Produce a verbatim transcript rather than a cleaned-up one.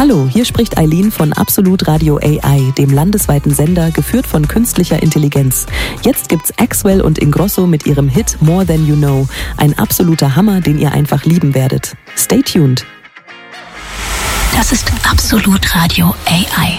Hallo, hier spricht Eileen von Absolut Radio A I, dem landesweiten Sender, geführt von künstlicher Intelligenz. Jetzt gibt's Axwell und Ingrosso mit ihrem Hit More Than You Know. Ein absoluter Hammer, den ihr einfach lieben werdet. Stay tuned. Das ist Absolut Radio A I.